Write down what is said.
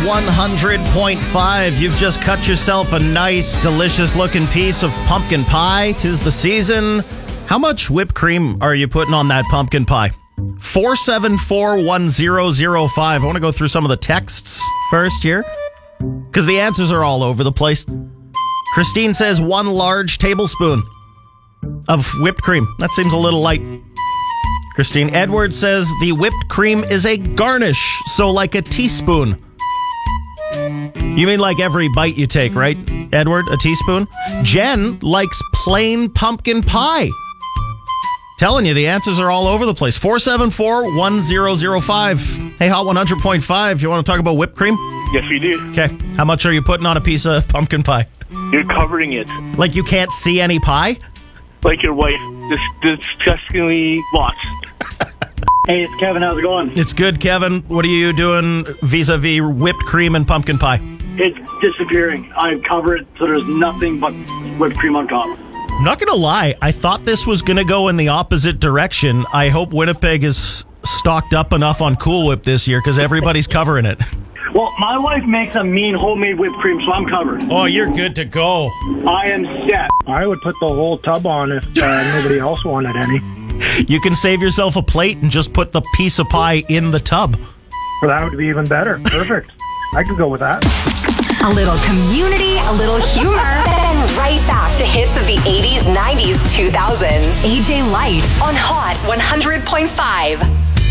100.5. You've just cut yourself a nice, delicious-looking piece of pumpkin pie. 'Tis the season. How much whipped cream are you putting on that pumpkin pie? 474-1005. I want to go through some of the texts first here, because the answers are all over the place. Christine says 1 large tablespoon of whipped cream. That seems a little light. Christine Edwards says the whipped cream is a garnish, so like a teaspoon. You mean like every bite you take, right, Edward? A teaspoon? Jen likes plain pumpkin pie. Telling you, the answers are all over the place. 474-1005. Hey, Hot 100.5, you want to talk about whipped cream? Yes, we do. Okay. How much are you putting on a piece of pumpkin pie? You're covering it. Like you can't see any pie? Like your wife. Disgustingly lots. Hey, it's Kevin. How's it going? It's good, Kevin. What are you doing vis-a-vis whipped cream and pumpkin pie? It's disappearing. I cover it so there's nothing but whipped cream on top. I'm not going to lie. I thought this was going to go in the opposite direction. I hope Winnipeg is stocked up enough on Cool Whip this year because everybody's covering it. Well, my wife makes a mean homemade whipped cream, so I'm covered. Oh, you're good to go. I am set. I would put the whole tub on if nobody else wanted any. You can save yourself a plate and just put the piece of pie in the tub. Well, that would be even better. Perfect. I could go with that. A little community, a little humor, then right back to hits of the 80s, 90s, 2000s. AJ Light on Hot 100.5.